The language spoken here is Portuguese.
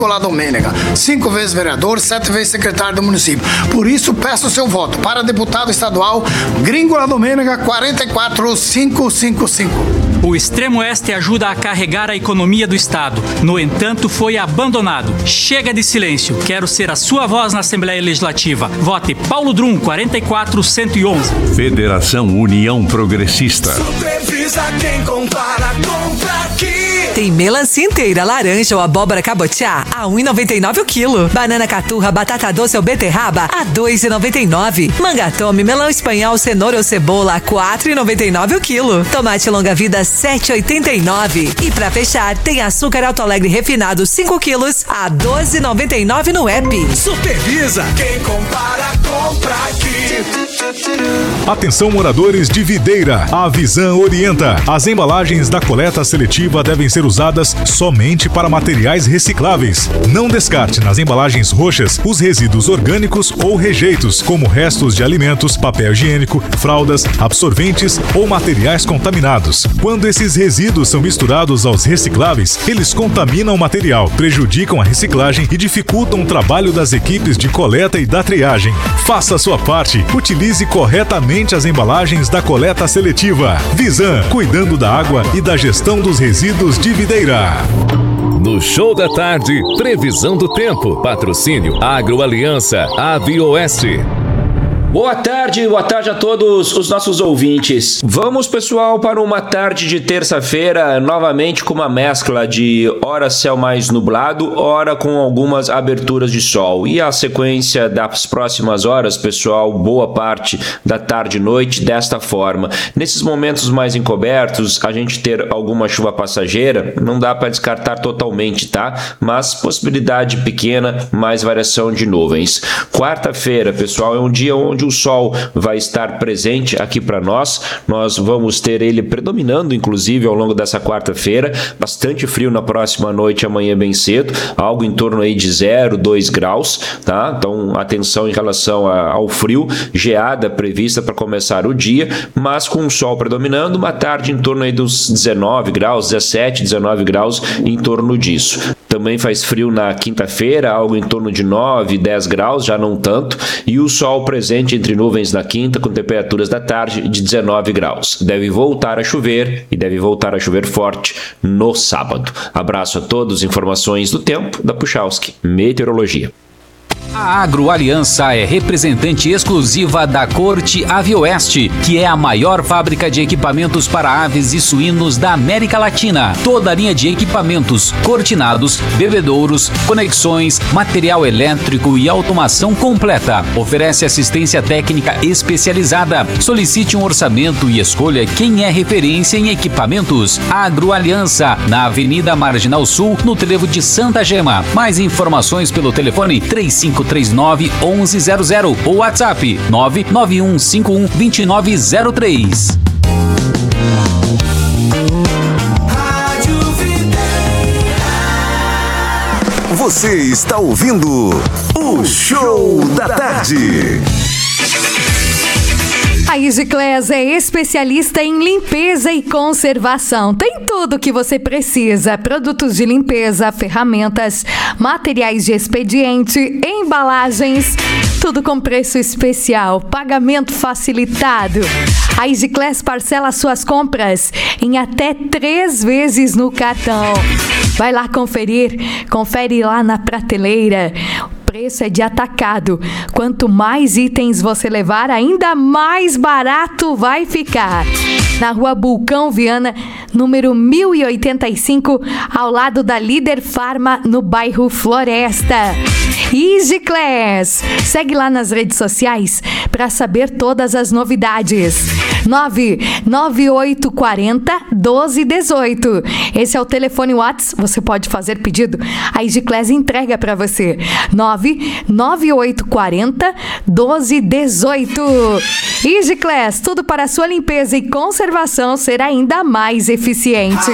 Domênica, 5 vezes vereador, 7 vezes secretário do município. Por isso, peço o seu voto para deputado estadual Gringola Domênica 44555. O Extremo Oeste ajuda a carregar a economia do Estado. No entanto, foi abandonado. Chega de silêncio. Quero ser a sua voz na Assembleia Legislativa. Vote Paulo Drum, 44111. Federação União Progressista. Supervisa quem compara, compra aqui. Tem melancia inteira, laranja ou abóbora cabotiá a R$ 1,99 o quilo. Banana caturra, batata doce ou beterraba a R$ 2,99. Manga tome, melão espanhol, cenoura ou cebola a R$ 4,99 o quilo. Tomate longa-vida R$ 7,89. E pra fechar, tem açúcar Alto Alegre refinado 5 quilos a R$ 12,99 no app. Supervisa quem compara, compra aqui. Atenção, moradores de Videira. A Visan orienta. As embalagens da coleta seletiva devem ser usadas somente para materiais recicláveis. Não descarte nas embalagens roxas os resíduos orgânicos ou rejeitos, como restos de alimentos, papel higiênico, fraldas, absorventes ou materiais contaminados. Quando esses resíduos são misturados aos recicláveis, eles contaminam o material, prejudicam a reciclagem e dificultam o trabalho das equipes de coleta e da triagem. Faça a sua parte. Utilize corretamente as embalagens da coleta seletiva. Visan, cuidando da água e da gestão dos resíduos de Videira. No Show da Tarde, previsão do tempo. Patrocínio Agroaliança, Avioeste. Boa tarde a todos os nossos ouvintes. Vamos, pessoal, para uma tarde de terça-feira, novamente com uma mescla de hora céu mais nublado, hora com algumas aberturas de sol. E a sequência das próximas horas, pessoal, boa parte da tarde e noite desta forma. Nesses momentos mais encobertos, a gente ter alguma chuva passageira, não dá para descartar totalmente, tá? Mas possibilidade pequena, mais variação de nuvens. Quarta-feira, pessoal, é um dia onde o sol vai estar presente aqui para nós. Nós vamos ter ele predominando, inclusive, ao longo dessa quarta-feira. Bastante frio na próxima noite, amanhã bem cedo, algo em torno aí de 0, 2 graus, tá? Então, atenção em relação ao frio, geada prevista para começar o dia, mas com o sol predominando, uma tarde em torno aí dos 19 graus, 17, 19 graus, em torno disso. Também faz frio na quinta-feira, algo em torno de 9, 10 graus, já não tanto, e o sol presente entre nuvens na quinta, com temperaturas da tarde de 19 graus. Deve voltar a chover, e deve voltar a chover forte no sábado. Abraço a todos, informações do tempo da Puchalski Meteorologia. A Agroaliança é representante exclusiva da Corte Avioeste, que é a maior fábrica de equipamentos para aves e suínos da América Latina. Toda a linha de equipamentos, cortinados, bebedouros, conexões, material elétrico e automação completa. Oferece assistência técnica especializada. Solicite um orçamento e escolha quem é referência em equipamentos. Agroaliança, na Avenida Marginal Sul, no trevo de Santa Gema. Mais informações pelo telefone 3539-1100 ou WhatsApp 99151-2903. Você está ouvindo o Show da Tarde. A EasyClass é especialista em limpeza e conservação. Tem tudo o que você precisa: produtos de limpeza, ferramentas, materiais de expediente, embalagens, tudo com preço especial, pagamento facilitado. A EasyClass parcela suas compras em até 3 vezes no cartão. Vai lá conferir, confere lá na prateleira. Preço é de atacado. Quanto mais itens você levar, ainda mais barato vai ficar. Na Rua Bulcão Viana, número 1085, ao lado da Líder Farma, no bairro Floresta. EasyClass. Segue lá nas redes sociais para saber todas as novidades. 99840-1218. Esse é o telefone WhatsApp. Você pode fazer pedido. A EasyClass entrega para você. 99840-1218. EasyClass, tudo para a sua limpeza e conservação ser ainda mais eficiente.